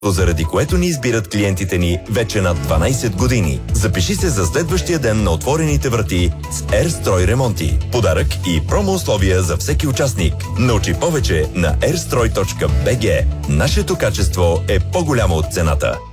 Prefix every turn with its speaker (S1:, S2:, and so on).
S1: заради което ни избират клиентите ни вече над 12 години. Запиши се за следващия ден на отворените врати с Ерстрой ремонти. Подарък и промо условия за всеки участник. Научи повече на airstroj.bg. Нашето качество е по-голямо от цената.